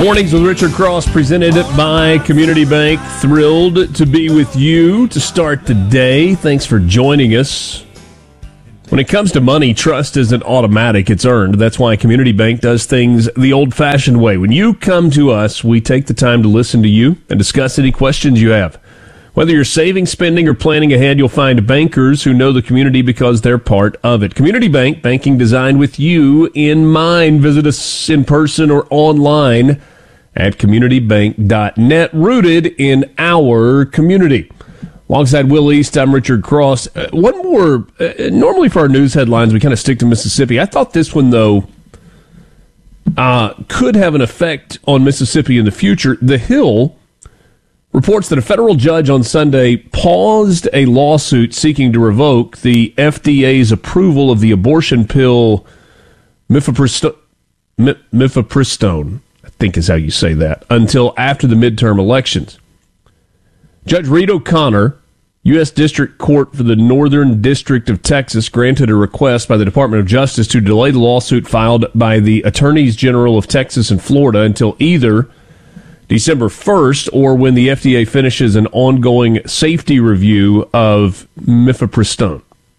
Mornings with Richard Cross, presented by Community Bank. Thrilled to be with you to start the day. Thanks for joining us. When it comes to money, trust isn't automatic, it's earned. That's why Community Bank does things the old-fashioned way. When you come to us, we take the time to listen to you and discuss any questions you have. Whether you're saving, spending, or planning ahead, you'll find bankers who know the community because they're part of it. Community Bank, banking designed with you in mind. Visit us in person or online at communitybank.net, rooted in our community. Alongside Will East, I'm Richard Cross. One more, normally for our news headlines, we kind of stick to Mississippi. I thought this one, though, could have an effect on Mississippi in the future. The Hill reports that a federal judge on Sunday paused a lawsuit seeking to revoke the FDA's approval of the abortion pill mifepristone, I think is how you say that, until after the midterm elections. Judge Reed O'Connor, U.S. District Court for the Northern District of Texas, granted a request by the Department of Justice to delay the lawsuit filed by the Attorneys General of Texas and Florida until either December 1st or when the FDA finishes an ongoing safety review of mifepristone.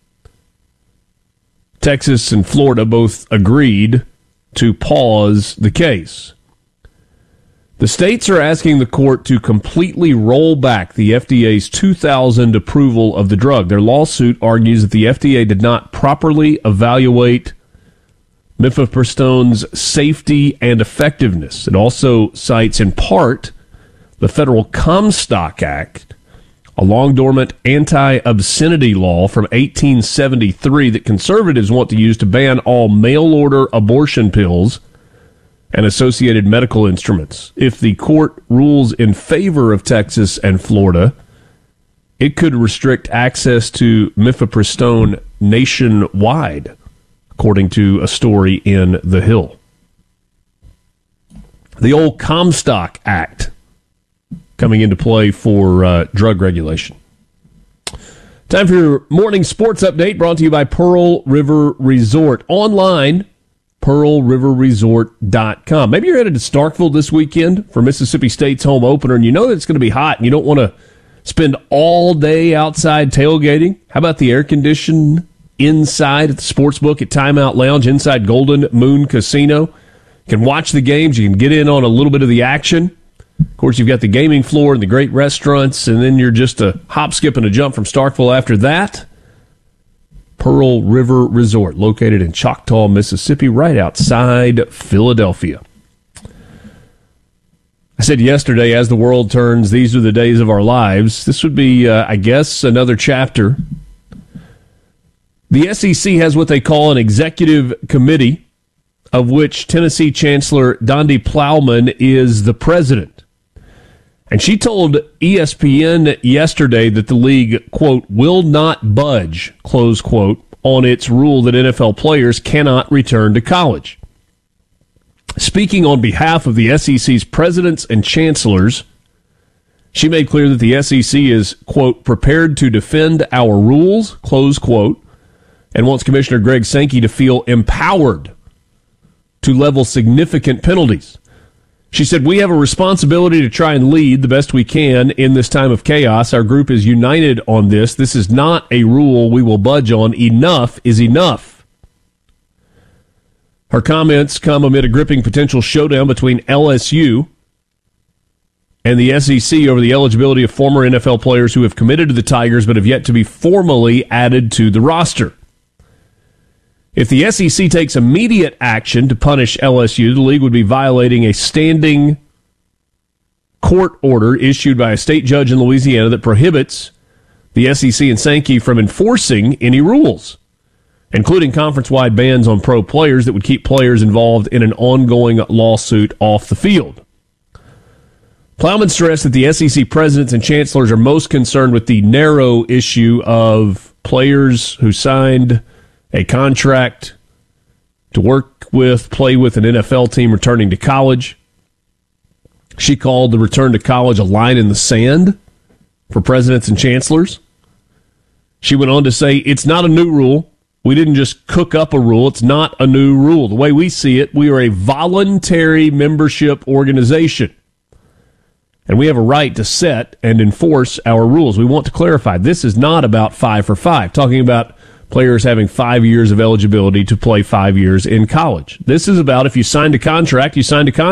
Texas and Florida both agreed to pause the case. The states are asking the court to completely roll back the FDA's 2000 approval of the drug. Their lawsuit argues that the FDA did not properly evaluate mifepristone's safety and effectiveness. It also cites in part the federal Comstock Act, a long-dormant anti-obscenity law from 1873 that conservatives want to use to ban all mail-order abortion pills and associated medical instruments. If the court rules in favor of Texas and Florida, it could restrict access to mifepristone nationwide, according to a story in The Hill. The old Comstock Act coming into play for drug regulation. Time for your morning sports update, brought to you by Pearl River Resort. Online, pearlriverresort.com. Maybe you're headed to Starkville this weekend for Mississippi State's home opener, and you know that it's going to be hot, and you don't want to spend all day outside tailgating. How about the air conditioning inside at the Sportsbook at Timeout Lounge inside Golden Moon Casino? You can watch the games. You can get in on a little bit of the action. Of course, you've got the gaming floor and the great restaurants, and then you're just a hop, skip, and a jump from Starkville after that. Pearl River Resort, located in Choctaw, Mississippi, right outside Philadelphia. I said yesterday, as the world turns, these are the days of our lives. This would be, I guess, another chapter. The SEC has what they call an executive committee, of which Tennessee Chancellor Dondi Plowman is the president. And she told ESPN yesterday that the league, quote, will not budge, close quote, on its rule that NFL players cannot return to college. Speaking on behalf of the SEC's presidents and chancellors, she made clear that the SEC is, quote, prepared to defend our rules, close quote, and wants Commissioner Greg Sankey to feel empowered to level significant penalties. She said, we have a responsibility to try and lead the best we can in this time of chaos. Our group is united on this. This is not a rule we will budge on. Enough is enough. Her comments come amid a gripping potential showdown between LSU and the SEC over the eligibility of former NFL players who have committed to the Tigers but have yet to be formally added to the roster. If the SEC takes immediate action to punish LSU, the league would be violating a standing court order issued by a state judge in Louisiana that prohibits the SEC and Sankey from enforcing any rules, including conference-wide bans on pro players that would keep players involved in an ongoing lawsuit off the field. Plowman stressed that the SEC presidents and chancellors are most concerned with the narrow issue of players who signed a contract to work with, play with an NFL team returning to college. She called the return to college a line in the sand for presidents and chancellors. She went on to say, it's not a new rule. We didn't just cook up a rule. It's not a new rule. The way we see it, we are a voluntary membership organization. And we have a right to set and enforce our rules. We want to clarify, this is not about 5 for 5, talking about players having 5 years of eligibility to play 5 years in college. This is about if you signed a contract, you signed a contract.